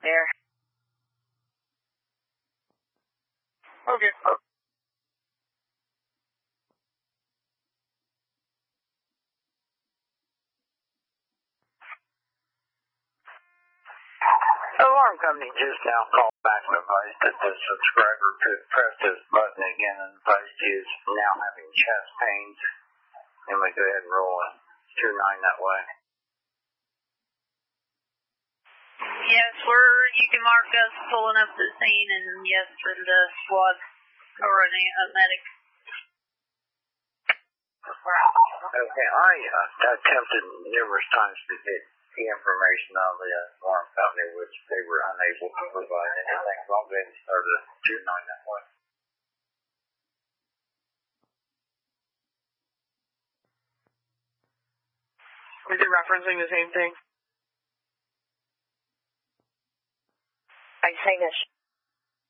there. Okay. Alarm company just now called back and advised that the subscriber pressed his button again and advised he is now having chest pains. And we go ahead and roll a 2-9 that way. Yes, you can mark us pulling up the scene, and yes, for the squad or a medic. Okay, I attempted numerous times to get the information on the alarm company, which they were unable to provide anything. So I'll go ahead and start a 2-9 that way. Is it referencing the same thing? Are you saying this?